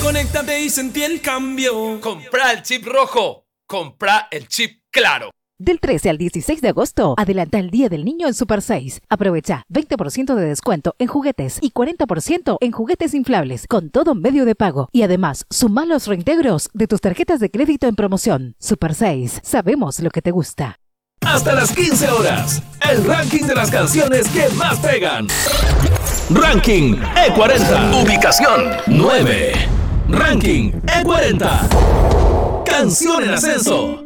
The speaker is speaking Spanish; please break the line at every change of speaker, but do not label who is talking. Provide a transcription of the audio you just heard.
conéctate y sentí el cambio.
Compra el chip rojo. Compra el chip claro.
Del 13 al 16 de agosto, adelanta el Día del Niño en Super 6. Aprovecha 20% de descuento en juguetes y 40% en juguetes inflables, con todo medio de pago. Y además, suma los reintegros de tus tarjetas de crédito en promoción. Super 6, sabemos lo que te gusta.
Hasta las 15 horas, el ranking de las canciones que más pegan. Ranking E40. Ubicación 9. Ranking E40. Canción en ascenso.